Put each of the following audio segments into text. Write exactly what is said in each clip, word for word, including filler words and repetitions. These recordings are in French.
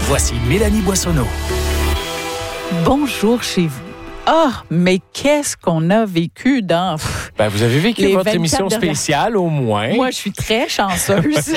Voici Mélanie Boissonneau. Bonjour chez vous. Ah, oh, mais qu'est-ce qu'on a vécu dans... Ben, vous avez vécu votre émission spéciale, dernières... au moins. Moi, je suis très chanceuse.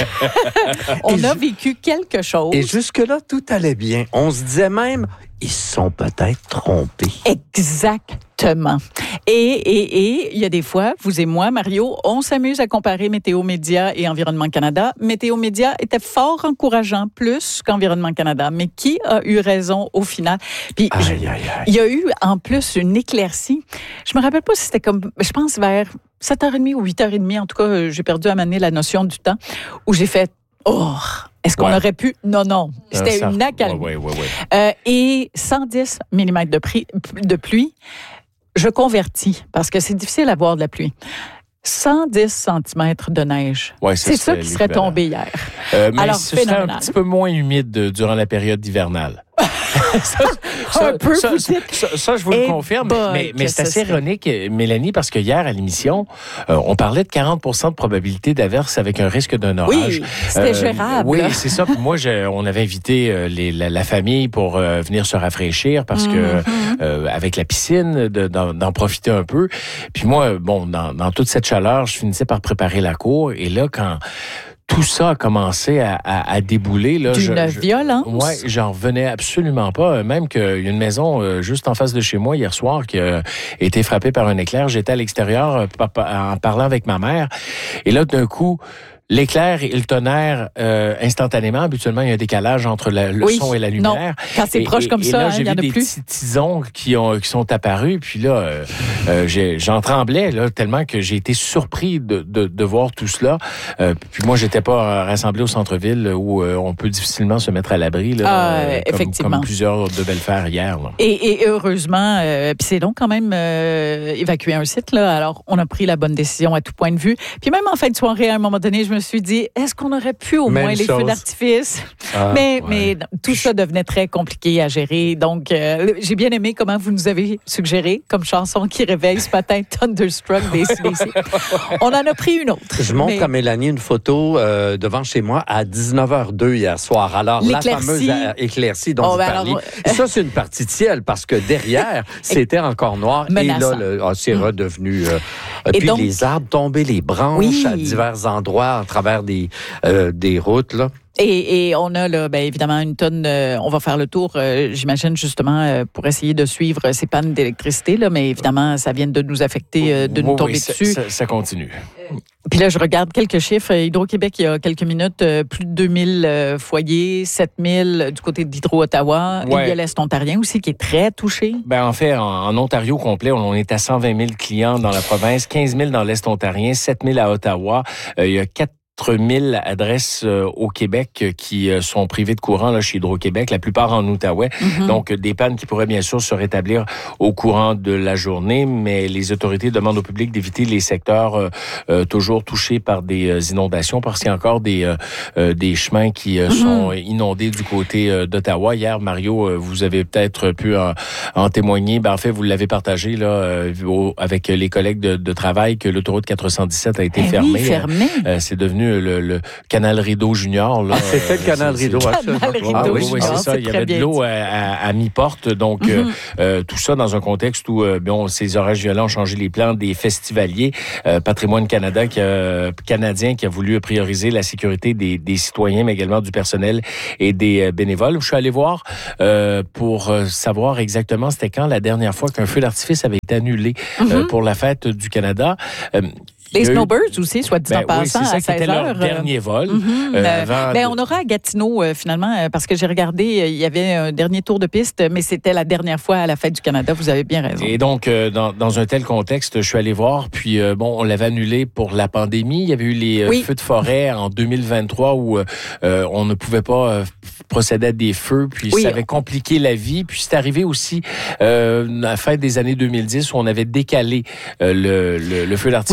On et a je... vécu quelque chose. Et jusque-là, tout allait bien. On se disait même, ils se sont peut-être trompés. Exactement. Et et et il y a des fois, vous et moi, Mario, on s'amuse à comparer Météo Média et Environnement Canada. Météo Média était fort encourageant, plus qu'Environnement Canada. Mais qui a eu raison au final? Puis aïe, je, aïe, aïe. il y a eu en plus une éclaircie. Je me rappelle pas si c'était comme, je pense vers sept heures trente ou huit heures trente, en tout cas, j'ai perdu à m'amener la notion du temps, où j'ai fait « Oh! » Est-ce qu'on ouais. aurait pu? Non, non. C'était ça, une accalmie. Ouais, ouais, ouais, ouais. Euh, et cent dix millimètres de, prix, de pluie, je convertis, parce que c'est difficile à voir de la pluie. cent dix centimètres de neige. Ouais, c'est ça qui serait tombé hier. Euh, mais Alors, ce serait un petit peu moins humide durant la période hivernale. ça, ça, un peu, ça, vous ça, dites. Ça, ça, je vous le confirme. Boy, mais mais c'est assez ironique, Mélanie, parce que hier, à l'émission, euh, on parlait de quarante pour cent de probabilité d'averse avec un risque d'un orage. Oui, c'était euh, gérable. Oui, c'est ça. Puis moi, je, on avait invité euh, les, la, la famille pour euh, venir se rafraîchir parce mm-hmm. que, euh, avec la piscine, de, d'en, d'en profiter un peu. Puis moi, bon, dans, dans toute cette chaleur, je finissais par préparer la cour. Et là, quand... tout ça a commencé à, à, à débouler. Là, D'une je, violence. Oui, j'en revenais absolument pas. Même qu'il y a une maison euh, juste en face de chez moi hier soir qui a été frappée par un éclair. J'étais à l'extérieur euh, en parlant avec ma mère. Et là, d'un coup... l'éclair et le tonnerre, euh, instantanément, habituellement, il y a un décalage entre la, le oui, son et la lumière. Non. Quand c'est et, proche et, comme et ça, là, hein, j'ai il y en vu a des plus. petits tisons qui, ont, qui sont apparus. Puis là, euh, euh, j'ai, j'en tremblais là, tellement que j'ai été surpris de, de, de voir tout cela. Euh, puis moi, j'étais pas rassemblé au centre-ville où euh, on peut difficilement se mettre à l'abri. Là, ah, euh, comme, effectivement. Comme plusieurs devaient le faire hier. Là. Et, et heureusement, euh, puis c'est donc quand même euh, évacuer un site. Là, alors, on a pris la bonne décision à tout point de vue. Puis même en fin de soirée, à un moment donné, je me suis dit, est-ce qu'on aurait pu au Même moins les chose. feux d'artifice. Ah, mais, ouais. mais tout ça devenait très compliqué à gérer. Donc, euh, j'ai bien aimé comment vous nous avez suggéré comme chanson qui réveille ce matin Thunderstruck des C D C. On en a pris une autre. Je montre mais... à Mélanie une photo euh, devant chez moi à dix-neuf heures deux hier soir. Alors, l'éclaircie. La fameuse euh, éclaircie dont oh, vous ben parliez. alors... Ça, c'est une partie de ciel parce que derrière, c'était encore noir. Menaçant. Et là, le, oh, c'est mm. redevenu... Euh, et puis donc... les arbres tombaient, les branches oui. à divers endroits à travers des, euh, des routes, là. Et, et on a là, bien évidemment, une tonne. Euh, on va faire le tour, euh, j'imagine, justement, euh, pour essayer de suivre ces pannes d'électricité. Là, mais évidemment, ça vient de nous affecter, euh, de oui, nous tomber oui, dessus. Ça, ça continue. Puis là, je regarde quelques chiffres. Hydro-Québec, il y a quelques minutes, euh, plus de deux mille euh, foyers, sept mille du côté d'Hydro-Ottawa. Ouais. Il y a l'Est ontarien aussi qui est très touché. Ben, en fait, en, en Ontario complet, on est à cent vingt mille clients dans la province, quinze mille dans l'Est ontarien, sept mille à Ottawa. Euh, il y a quatre mille adresses euh, au Québec euh, qui euh, sont privées de courant là, chez Hydro-Québec, la plupart en Outaouais. Mm-hmm. Donc, des pannes qui pourraient bien sûr se rétablir au courant de la journée, mais les autorités demandent au public d'éviter les secteurs euh, euh, toujours touchés par des euh, inondations parce qu'il y a encore des, euh, euh, des chemins qui euh, mm-hmm. sont inondés du côté euh, d'Ottawa. Hier, Mario, euh, vous avez peut-être pu en, en témoigner. Ben, en fait, vous l'avez partagé là, euh, au, avec les collègues de, de travail que l'autoroute quatre cent dix-sept a été eh fermée. Oui, fermée. Euh, c'est devenu Le, le canal Rideau Junior. Là, ah, c'était le canal c'est, Rideau. C'est... Canal Rideau ah, oui, Junior, oui, c'est ça. c'est Il y avait de l'eau à, à, à mi-porte. Donc, mm-hmm. euh, tout ça dans un contexte où euh, bon, ces orages violents ont changé les plans des festivaliers. Euh, Patrimoine Canada, qui a, canadien, qui a voulu prioriser la sécurité des, des citoyens, mais également du personnel et des euh, bénévoles. Je suis allé voir euh, pour euh, savoir exactement c'était quand la dernière fois qu'un feu d'artifice avait été annulé mm-hmm. euh, pour la fête du Canada. Euh, Les Snowbirds aussi, soit dit en ben, passant, oui, c'est ça à qui était seize heures. leur dernier vol. Mm-hmm. Euh, avant ben, de... On aura à Gatineau, euh, finalement, euh, parce que j'ai regardé, euh, il y avait un dernier tour de piste, mais c'était la dernière fois à la Fête du Canada. Vous avez bien raison. Et donc, euh, dans, dans un tel contexte, je suis allé voir, puis euh, bon, on l'avait annulé pour la pandémie. Il y avait eu les euh, oui. feux de forêt en deux mille vingt-trois où euh, on ne pouvait pas euh, procéder à des feux, puis oui. ça avait compliqué la vie. Puis c'est arrivé aussi euh, à la fin des années deux mille dix où on avait décalé euh, le, le, le feu d'artifice oui. en raison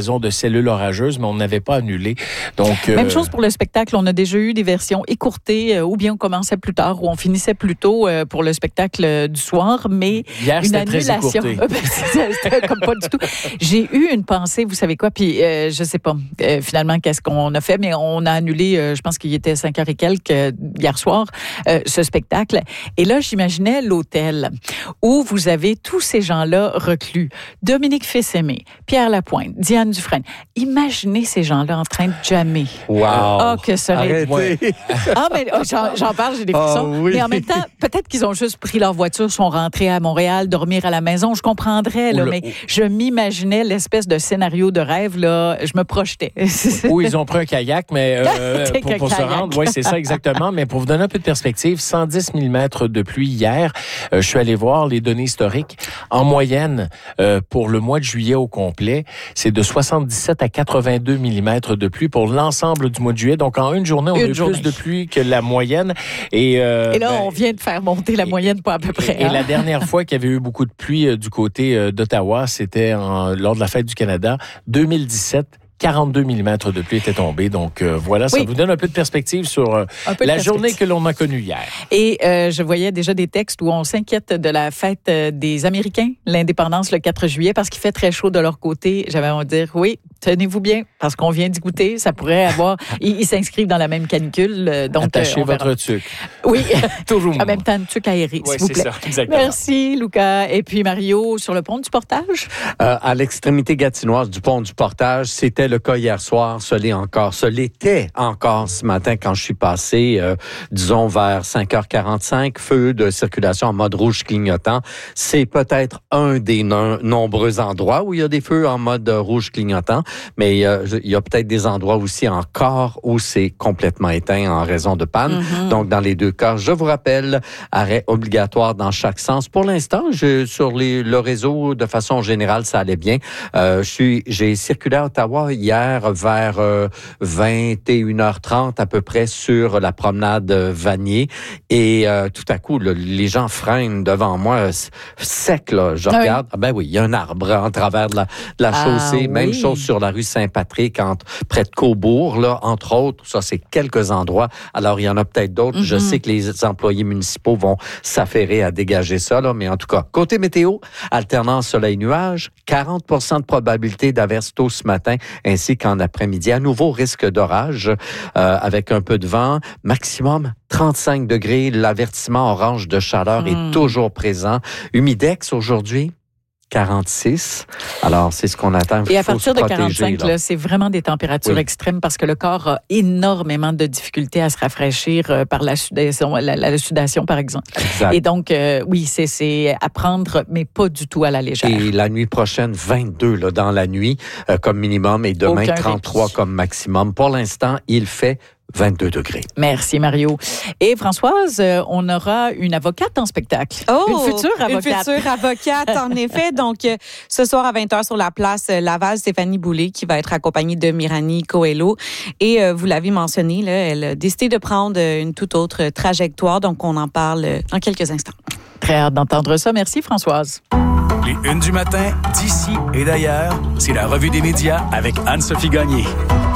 raison de cellules orageuses, mais on n'avait pas annulé. Donc, Même euh... chose pour le spectacle. On a déjà eu des versions écourtées, euh, ou bien on commençait plus tard, ou on finissait plus tôt euh, pour le spectacle euh, du soir, mais Hier, une c'était très annulation. écourté. C'était comme pas du tout. J'ai eu une pensée, vous savez quoi, puis euh, je sais pas euh, finalement qu'est-ce qu'on a fait, mais on a annulé, euh, je pense qu'il était cinq heures et quelques euh, hier soir, euh, ce spectacle. Et là, j'imaginais l'hôtel où vous avez tous ces gens-là reclus. Dominique Fils-Aimé, Pierre Lapointe, Diane Dufresne. Imaginez ces gens-là en train de jammer. Wow! Ah, que ça aurait... Arrêtez! Ah, mais oh, j'en, j'en parle, j'ai des frissons. Oh, oui. Mais en même temps, peut-être qu'ils ont juste pris leur voiture, sont rentrés à Montréal, dormir à la maison. Je comprendrais, là, Ou le- mais je m'imaginais l'espèce de scénario de rêve, là. Je me projetais. Ou ils ont pris un kayak, mais euh, Take pour, a pour se kayak. rendre, oui, c'est ça exactement. Mais pour vous donner un peu de perspective, cent dix millimètres de pluie hier. Euh, je suis allé voir les données historiques. En moyenne, euh, pour le mois de juillet au complet, c'est de soixante-dix-sept à quatre-vingt-deux millimètres de pluie pour l'ensemble du mois de juillet. Donc, en une journée, on Une a eu journée. plus de pluie que la moyenne. Et, euh, Et là, ben, on vient de faire monter la moyenne, pas à peu près. Et, et hein? la dernière fois qu'il y avait eu beaucoup de pluie euh, du côté euh, d'Ottawa, c'était en, lors de la fête du Canada, deux mille dix-sept. quarante-deux millimètres de pluie étaient tombés. Donc, euh, voilà, ça Oui. vous donne un peu de perspective sur euh, Un peu de la perspective. journée que l'on a connue hier. Et euh, je voyais déjà des textes où on s'inquiète de la fête euh, des Américains, l'indépendance le quatre juillet, parce qu'il fait très chaud de leur côté. J'avais envie de dire, oui, tenez-vous bien, parce qu'on vient d'y goûter. Ça pourrait avoir... Ils, ils s'inscrivent dans la même canicule. euh, Donc, Attachez euh, on verra. votre tuque. Oui, Toujours. en même temps, une tuque aérée, Oui, s'il vous c'est plaît. ça, exactement. Merci, Lucas. Et puis, Mario, sur le pont du Portage? Euh, à l'extrémité gatinoise du pont du Portage, c'était le cas hier soir, ce l'est encore, ce l'était encore ce matin quand je suis passé, euh, disons vers cinq heures quarante-cinq, feu de circulation en mode rouge clignotant. C'est peut-être un des no- nombreux endroits où il y a des feux en mode euh, rouge clignotant, mais euh, il y a peut-être des endroits aussi encore où c'est complètement éteint en raison de panne. Mm-hmm. Donc, dans les deux cas, je vous rappelle, arrêt obligatoire dans chaque sens. Pour l'instant, je, sur les, le réseau, de façon générale, ça allait bien. Euh, je suis, j'ai circulé à Ottawa hier vers euh, vingt et une heures trente à peu près sur la promenade Vanier et euh, tout à coup, là, les gens freinent devant moi euh, sec. Là. Je Ah oui. regarde, ah ben oui, il y a un arbre en travers de la, de la Ah chaussée. Même oui. chose sur la rue Saint-Patrick, entre, près de Cobourg, là, entre autres. Ça, c'est quelques endroits. Alors, il y en a peut-être d'autres. Mm-hmm. Je sais que les employés municipaux vont s'affairer à dégager ça, là, mais en tout cas, côté météo, alternance soleil-nuage, quarante pour cent de probabilité d'averse tôt ce matin, ainsi qu'en après-midi. À nouveau, risque d'orage euh, avec un peu de vent. Maximum trente-cinq degrés. L'avertissement orange de chaleur Mm. est toujours présent. Humidex aujourd'hui, quarante-six. Alors, c'est ce qu'on attend. Et à Il faut partir se de protéger, quarante-cinq, là. là, c'est vraiment des températures Oui. extrêmes parce que le corps a énormément de difficultés à se rafraîchir euh, par la sudation, la, la sudation, par exemple. Exact. Et donc, euh, oui, c'est, c'est à prendre, mais pas du tout à la légère. Et la nuit prochaine, vingt-deux là, dans la nuit euh, comme minimum et demain, Aucun trente-trois répit. comme maximum. Pour l'instant, il fait vingt-deux degrés. Merci, Mario. Et Françoise, euh, on aura une avocate en spectacle. Oh, une future avocate. Une future avocate, en effet. Donc, euh, ce soir à vingt heures sur la place euh, Laval, Stéphanie Boulay, qui va être accompagnée de Mirani Coelho. Et euh, vous l'avez mentionné, là, elle a décidé de prendre euh, une toute autre trajectoire. Donc, on en parle euh, dans quelques instants. Très hâte d'entendre ça. Merci, Françoise. Les Unes du matin, d'ici et d'ailleurs, c'est la revue des médias avec Anne-Sophie Gagné.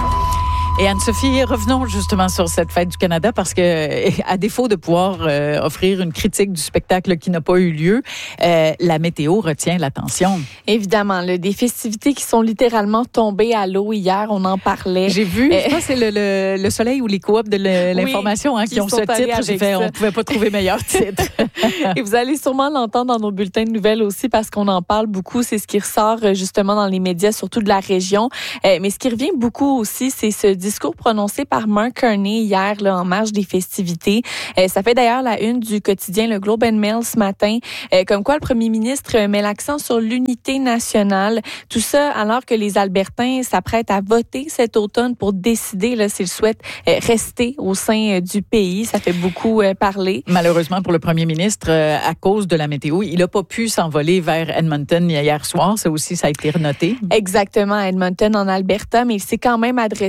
Et Anne-Sophie, revenons justement sur cette fête du Canada parce que, à défaut de pouvoir euh, offrir une critique du spectacle qui n'a pas eu lieu, euh, la météo retient l'attention. Évidemment, là, des festivités qui sont littéralement tombées à l'eau hier, on en parlait. J'ai vu, Euh, je pense que c'est le, le, le Soleil ou les coops de le- l'information hein, qui, qui ont sont ce allés titre. J'ai avec fait, ça. on ne pouvait pas trouver meilleur titre. Et vous allez sûrement l'entendre dans nos bulletins de nouvelles aussi parce qu'on en parle beaucoup. C'est ce qui ressort euh, justement dans les médias, surtout de la région. Euh, mais ce qui revient beaucoup aussi, c'est ce discours prononcé par Mark Carney hier là, en marge des festivités. Euh, ça fait d'ailleurs la une du quotidien Le Globe and Mail ce matin, euh, comme quoi le premier ministre euh, met l'accent sur l'unité nationale. Tout ça alors que les Albertains s'apprêtent à voter cet automne pour décider là, s'ils souhaitent euh, rester au sein euh, du pays. Ça fait beaucoup euh, parler. Malheureusement pour le premier ministre, euh, à cause de la météo, il n'a pas pu s'envoler vers Edmonton hier soir. Ça aussi, ça a été noté. Exactement, à Edmonton, en Alberta, mais il s'est quand même adressé à la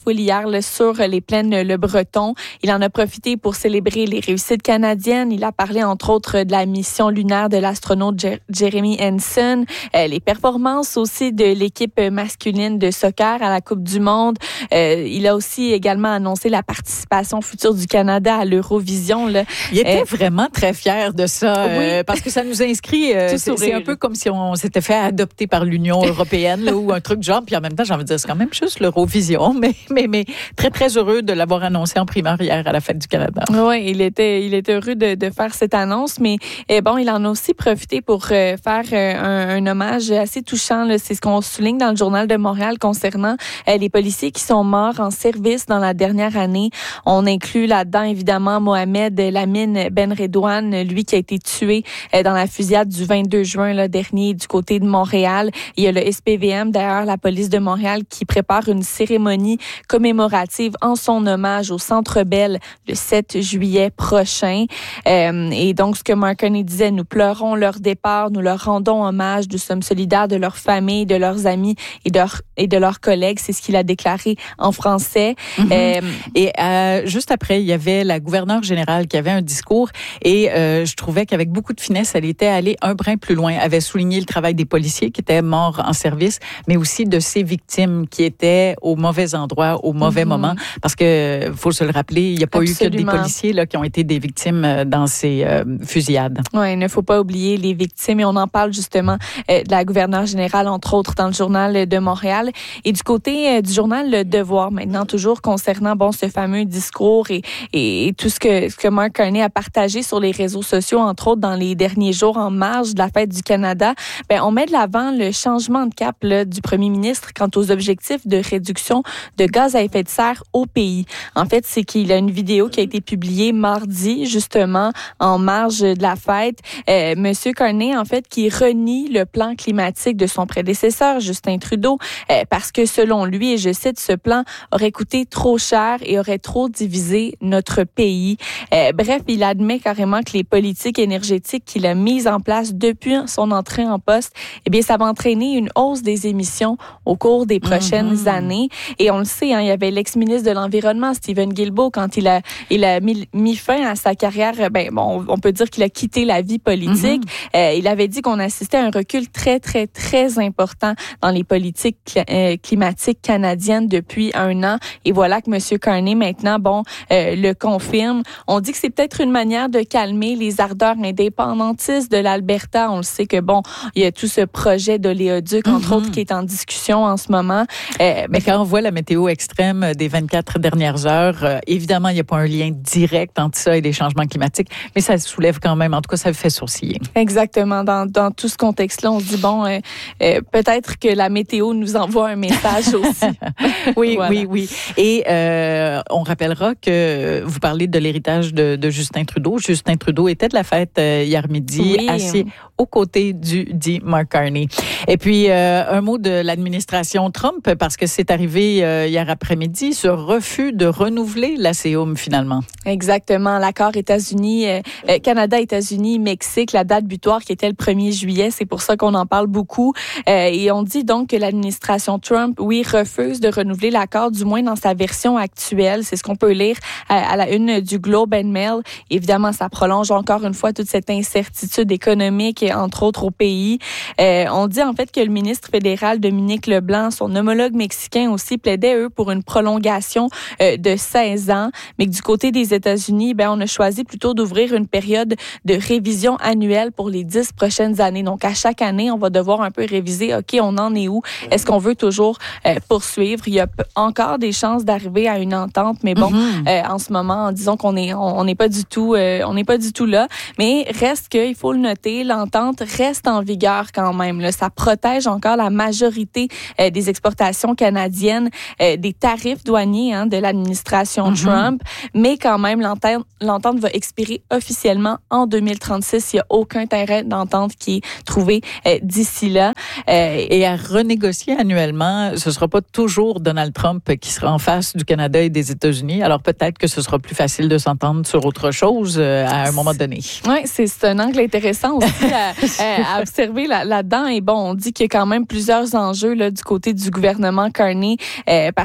foule hier là, sur les plaines Le Breton. Il en a profité pour célébrer les réussites canadiennes. Il a parlé entre autres de la mission lunaire de l'astronaute Jer- Jeremy Hansen, euh, les performances aussi de l'équipe masculine de soccer à la Coupe du Monde. Euh, il a aussi également annoncé la participation future du Canada à l'Eurovision. Là. Il était Euh, vraiment très fier de ça, oui. euh, parce que ça nous inscrit. Euh, Tout c'est, sourire. c'est un peu comme si on s'était fait adopter par l'Union européenne là, ou un truc de genre. Puis en même temps, j'ai envie de dire, c'est quand même juste l'Eurovision, mais, mais, mais très, très heureux de l'avoir annoncé en primeur hier à la Fête du Canada. Oui, il était, il était heureux de, de faire cette annonce, mais eh bon, il en a aussi profité pour euh, faire euh, un, un hommage assez touchant. Là. C'est ce qu'on souligne dans le Journal de Montréal concernant euh, les policiers qui sont morts en service dans la dernière année. On inclut là-dedans, évidemment, Mohamed Lamine Benredouane, lui qui a été tué euh, dans la fusillade du vingt-deux juin là, dernier du côté de Montréal. Il y a le S P V M, d'ailleurs, la police de Montréal, qui prépare une cérémonie commémorative en son hommage au Centre Bell le sept juillet prochain. Euh, et donc, ce que Mark Carney disait, nous pleurons leur départ, nous leur rendons hommage, nous sommes solidaires de leur famille, de leurs amis et de, leur, et de leurs collègues. C'est ce qu'il a déclaré en français. Mm-hmm. Euh, Et euh, juste après, il y avait la gouverneure générale qui avait un discours et euh, je trouvais qu'avec beaucoup de finesse, elle était allée un brin plus loin. Elle avait souligné le travail des policiers qui étaient morts en service, mais aussi de ces victimes qui étaient au mauvais endroit, au mauvais mm-hmm. moment. Parce que, faut se le rappeler, il n'y a pas Absolument. eu que des policiers là, qui ont été des victimes dans ces euh, fusillades. Oui, il ne faut pas oublier les victimes et on en parle justement euh, de la gouverneure générale, entre autres, dans le Journal de Montréal. Et du côté euh, du journal Le Devoir, maintenant, toujours concernant bon ce fameux discours et, et, et tout ce que, ce que Mark Carney a partagé sur les réseaux sociaux, entre autres dans les derniers jours en marge de la Fête du Canada, ben, on met de l'avant le changement de cap là, du premier ministre quant aux objectifs de réduction de gaz à effet de serre au pays. En fait, c'est qu'il a une vidéo qui a été publiée mardi, justement, en marge de la fête. Euh, Monsieur Carney, en fait, qui renie le plan climatique de son prédécesseur, Justin Trudeau, euh, parce que selon lui, et je cite, ce plan aurait coûté trop cher et aurait trop divisé notre pays. Euh, bref, il admet carrément que les politiques énergétiques qu'il a mises en place depuis son entrée en poste, eh bien, ça va entraîner une hausse des émissions au cours des prochaines mm-hmm. années. Et on le sait, hein, il y avait l'ex-ministre de l'Environnement, Stephen Guilbeault, quand il a, il a mis, mis fin à sa carrière, ben, bon, on peut dire qu'il a quitté la vie politique. Mm-hmm. Euh, il avait dit qu'on assistait à un recul très, très, très important dans les politiques cl- euh, climatiques canadiennes depuis un an. Et voilà que M. Carney, maintenant, bon, euh, le confirme. On dit que c'est peut-être une manière de calmer les ardeurs indépendantistes de l'Alberta. On le sait que, bon, il y a tout ce projet d'oléoduc, entre mm-hmm. autres, qui est en discussion en ce moment. Euh, Mais quand on voit la météo extrême des vingt-quatre dernières heures, euh, évidemment, il n'y a pas un lien direct entre ça et les changements climatiques, mais ça soulève quand même, en tout cas, ça fait sourciller. Exactement. Dans, dans tout ce contexte-là, on se dit, bon, euh, euh, peut-être que la météo nous envoie un message aussi. oui, voilà. oui, oui. Et euh, on rappellera que vous parlez de l'héritage de, de Justin Trudeau. Justin Trudeau était de la fête euh, hier midi, oui. assis aux côtés du dit Mark Carney. Et puis, euh, un mot de l'administration Trump, parce que c'est arrivé euh, hier après-midi, ce refus de renouveler la C O M finalement. Exactement. L'accord États-Unis, euh, Canada, États-Unis, Mexique, la date butoir qui était le premier juillet, c'est pour ça qu'on en parle beaucoup. Euh, et on dit donc que l'administration Trump, oui, refuse de renouveler l'accord, du moins dans sa version actuelle. C'est ce qu'on peut lire à, à la une du Globe and Mail. Évidemment, ça prolonge encore une fois toute cette incertitude économique, entre autres au pays. Euh, on dit en fait que le ministre fédéral Dominique Leblanc, son homologue mexicain aussi, plaidait, eux, pour une prolongation euh, de seize ans, mais que du côté des États-Unis, ben, on a choisi plutôt d'ouvrir une période de révision annuelle pour les dix prochaines années. Donc, à chaque année, on va devoir un peu réviser, OK, on en est où? Est-ce qu'on veut toujours euh, poursuivre? Il y a p- encore des chances d'arriver à une entente, mais bon, mm-hmm. euh, en ce moment, disons qu'on est, on n'est pas du tout, euh, on n'est pas du tout là. Mais reste que, il faut le noter, l'entente reste en vigueur quand même. Là. Ça protège encore la majorité euh, des exportations canadiennes, euh, des tarifs douaniers hein, de l'administration mm-hmm. Trump, mais quand même, l'entente, l'entente va expirer officiellement en deux mille trente-six. Il n'y a aucun terrain d'entente qui est trouvé euh, d'ici là. Euh, et à renégocier annuellement, ce ne sera pas toujours Donald Trump qui sera en face du Canada et des États-Unis. Alors peut-être que ce sera plus facile de s'entendre sur autre chose euh, à un moment donné. Oui, c'est, c'est un angle intéressant aussi à, à observer là, là-dedans. Et bon, on dit qu'il y a quand même plusieurs enjeux là, du côté du gouvernement Carney euh, parce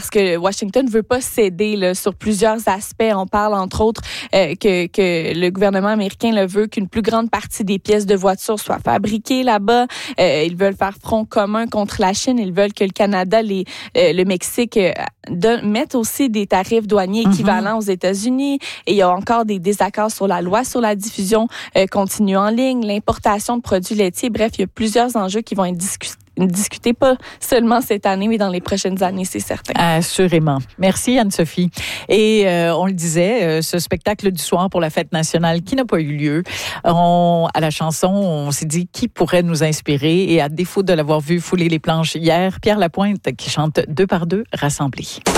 parce que Washington ne veut pas céder là, sur plusieurs aspects. On parle entre autres euh, que, que le gouvernement américain là, veut qu'une plus grande partie des pièces de voitures soient fabriquées là-bas. Euh, ils veulent faire front commun contre la Chine. Ils veulent que le Canada, les, euh, le Mexique euh, de, mettent aussi des tarifs douaniers équivalents mm-hmm. aux États-Unis. Et il y a encore des désaccords sur la loi sur la diffusion euh, continue en ligne, l'importation de produits laitiers. Bref, il y a plusieurs enjeux qui vont être discutés. Discuter pas seulement cette année, mais dans les prochaines années, c'est certain. Assurément. Merci, Anne-Sophie. Et euh, on le disait, euh, ce spectacle du soir pour la fête nationale qui n'a pas eu lieu, on, à la chanson, on s'est dit qui pourrait nous inspirer. Et à défaut de l'avoir vu fouler les planches hier, Pierre Lapointe qui chante Deux par deux rassemblés.